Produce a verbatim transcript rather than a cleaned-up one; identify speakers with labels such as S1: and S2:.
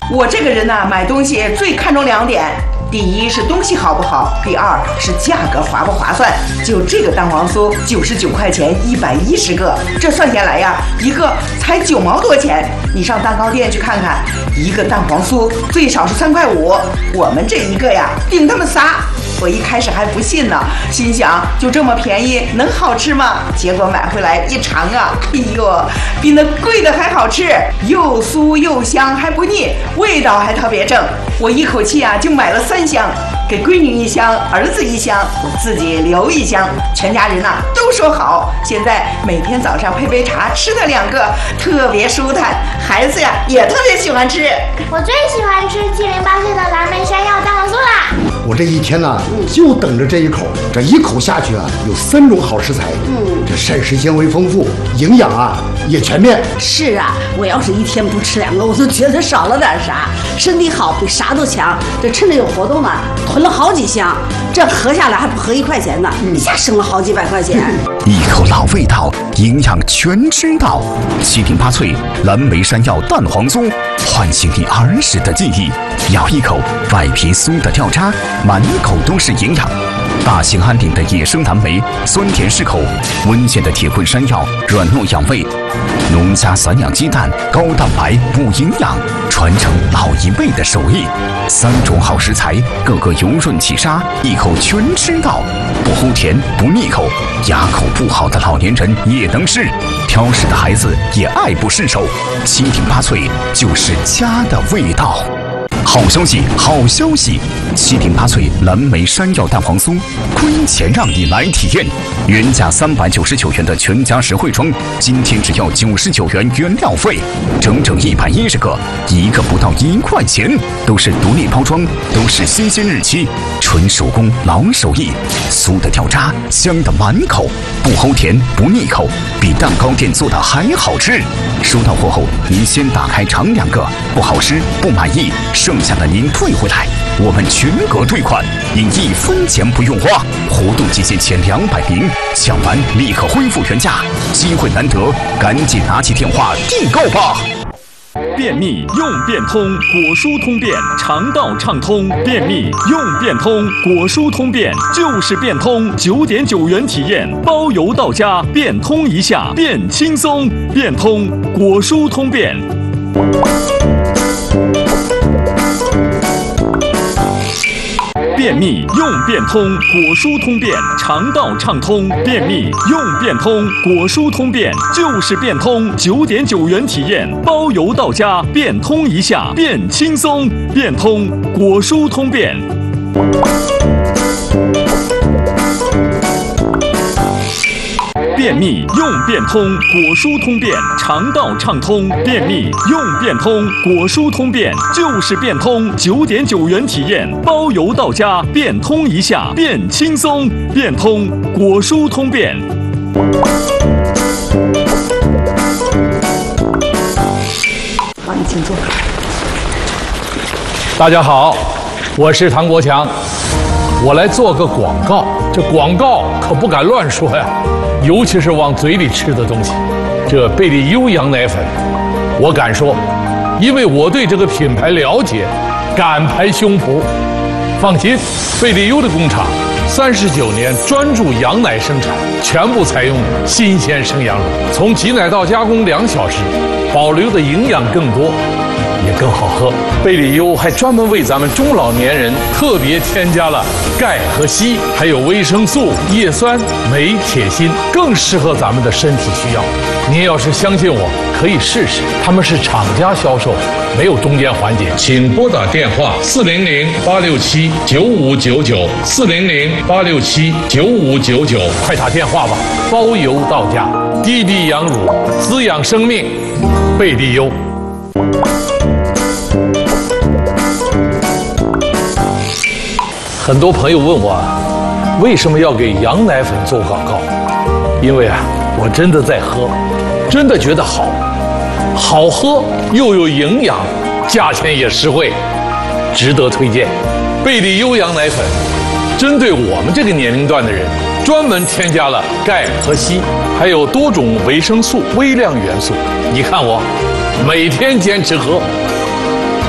S1: 我这个人呢，买东西最看重两点。第一是东西好不好，第二是价格划不划算。就这个蛋黄酥，九十九块钱一百一十个，这算下来呀，一个才九毛多钱。你上蛋糕店去看看，一个蛋黄酥最少是三块五，我们这一个呀，顶他们仨。我一开始还不信呢，心想就这么便宜，能好吃吗？结果买回来一尝啊，哎呦，比那贵的还好吃，又酥又香，还不腻，味道还特别正。我一口气啊就买了三箱，给闺女一箱，儿子一箱，我自己留一箱，全家人呐、啊、都说好。现在每天早上配杯茶，吃它两个，特别舒坦，孩子呀也特别喜欢吃。
S2: 我最喜欢吃七零八碎的蓝莓山药蛋黄酥啦！
S3: 我这一天呢、啊，就等着这一口，这一口下去啊，有三种好食材，嗯，这膳食纤维丰富，营养啊也全面。
S4: 是啊，我要是一天不吃两个，我都觉得少了点啥。身体好比啥都强。这趁着有活动呢，囤了好几箱，这合下来还不合一块钱呢，一下省了好几百块钱。
S5: 一口老味道，营养全知道。七零八脆蓝莓山药蛋黄酥，唤醒你儿时的记忆。咬一口，外皮酥的掉渣，满口都是营养。大兴安岭的野生蓝莓，酸甜适口；温县的铁棍山药，软糯养胃；农家散养鸡蛋，高蛋白补营养，传承老一辈的手艺。三种好食材，个个油润起沙，一口全吃到，不齁甜不腻口，牙口不好的老年人也能吃，挑食的孩子也爱不释手。七零八脆就是家的味道。好消息，好消息！七零八脆蓝莓山药蛋黄酥，亏钱让你来体验。原价三百九十九元的全家实惠装，今天只要九十九元原料费，整整一百一十个，一个不到一块钱，都是独立包装，都是新鲜日期，纯手工老手艺，酥的掉渣，香的满口，不齁甜不腻口，比蛋糕店做的还好吃。收到货后，您先打开尝两个，不好吃不满意，剩下的您退回来，我们全额退款，您一分钱不用花。活动期限前两百名，抢完立刻恢复原价，机会难得，赶紧拿起电话订购吧。
S6: 便秘用便通，果蔬通便，肠道畅通。便秘用便通，果蔬通便就是便通，九点九元体验，包邮到家，便通一下变轻松。便通果蔬通便。便秘用便通，果蔬通便，肠道畅通。便秘用便通，果蔬通便就是便通，九点九元体验，包邮到家，便通一下变轻松。便通果蔬通便。便秘用便通，果蔬通便，肠道畅通。便秘用便通，果蔬通便就是便通，九点九元体验，包邮到家，便通一下变轻松。便通果蔬通便。
S4: 好，你请坐。
S7: 大家好，我是唐国强，我来做个广告。这广告可不敢乱说呀。尤其是往嘴里吃的东西，这贝利优羊奶粉，我敢说，因为我对这个品牌了解，敢拍胸脯。放心，贝利优的工厂三十九年专注羊奶生产，全部采用新鲜生羊乳，从挤奶到加工两小时，保留的营养更多，也更好喝。贝利优还专门为咱们中老年人特别添加了钙和硒，还有维生素、叶酸、镁、铁、锌，更适合咱们的身体需要。您要是相信我，可以试试。他们是厂家销售，没有中间环节。请拨打电话四零零八六七九五九九四零零八六七九五九九，快打电话吧，包邮到家。低低羊乳，滋养生命，贝利优。很多朋友问我，为什么要给羊奶粉做广告？因为啊，我真的在喝，真的觉得好，好喝又有营养，价钱也实惠，值得推荐。贝利优羊奶粉，针对我们这个年龄段的人，专门添加了钙和硒，还有多种维生素、微量元素。你看我，每天坚持喝，